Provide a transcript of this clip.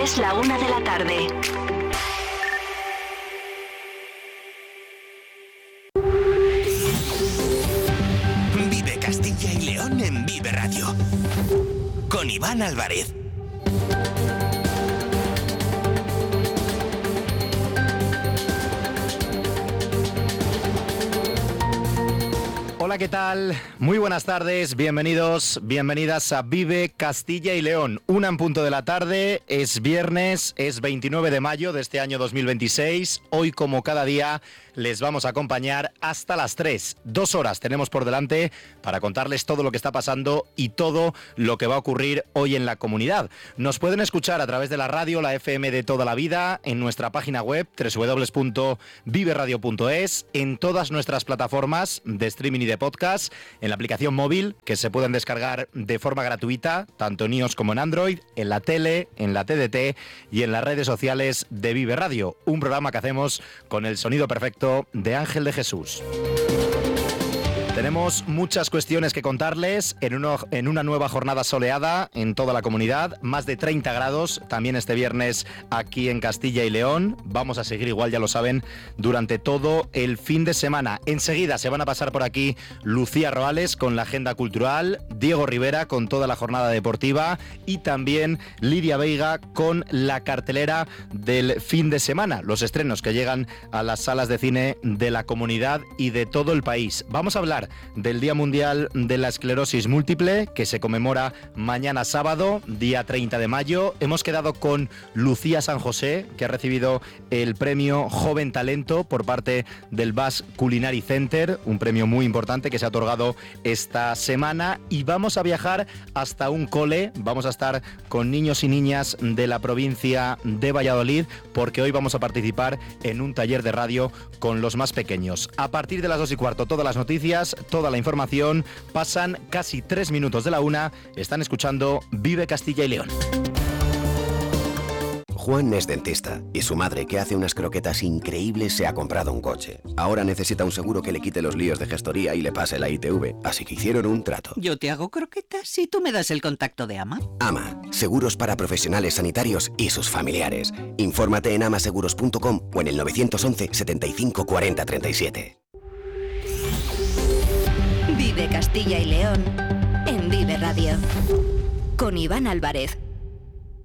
Es la 1 de la tarde. Vive Castilla y León en Vive Radio. Con Iván Álvarez. Hola, ¿qué tal? Muy buenas tardes, bienvenidos, bienvenidas a Vive Castilla y León. 1 en punto de la tarde, es viernes, es 29 de mayo de este año 2026. Hoy, como cada día, les vamos a acompañar hasta las 3. 2 horas tenemos por delante para contarles todo lo que está pasando y todo lo que va a ocurrir hoy en la comunidad. Nos pueden escuchar a través de la radio, la FM de toda la vida, en nuestra página web www.viveradio.es, en todas nuestras plataformas de streaming y de podcast, en la aplicación móvil que se pueden descargar de forma gratuita, tanto en iOS como en Android, en la tele, en la TDT y en las redes sociales de Vive Radio, un programa que hacemos con el sonido perfecto de Ángel de Jesús. Tenemos muchas cuestiones que contarles en una nueva jornada soleada en toda la comunidad, más de 30 grados también este viernes aquí en Castilla y León. Vamos a seguir igual, ya lo saben, durante todo el fin de semana. Enseguida se van a pasar por aquí Lucía Roales con la agenda cultural, Diego Rivera con toda la jornada deportiva y también Lidia Veiga con la cartelera del fin de semana, los estrenos que llegan a las salas de cine de la comunidad y de todo el país. Vamos a hablar del Día Mundial de la Esclerosis Múltiple, que se conmemora mañana sábado, día 30 de mayo. Hemos quedado con Lucía San José, que ha recibido el premio Joven Talento por parte del Basque Culinary Center, un premio muy importante que se ha otorgado esta semana. Y vamos a viajar hasta un cole, vamos a estar con niños y niñas de la provincia de Valladolid, porque hoy vamos a participar en un taller de radio con los más pequeños. A partir de las 2:15, todas las noticias, toda la información. Pasan casi 3 minutos de la 1. Están escuchando Vive Castilla y León. Juan es dentista y su madre, que hace unas croquetas increíbles, se ha comprado un coche. Ahora necesita un seguro que le quite los líos de gestoría y le pase la ITV, así que hicieron un trato. Yo te hago croquetas y tú me das el contacto de AMA. AMA, seguros para profesionales sanitarios y sus familiares. Infórmate en amaseguros.com o en el 911 75 40 37. Vive Castilla y León en Vive Radio. Con Iván Álvarez.